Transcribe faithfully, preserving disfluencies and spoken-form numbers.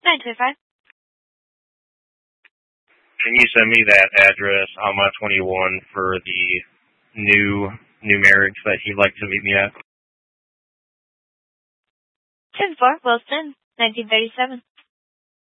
nine two five. Can you send me that address on my twenty-one for the new numerics that he'd like to meet me at? ten four, Wilson, nineteen thirty-seven.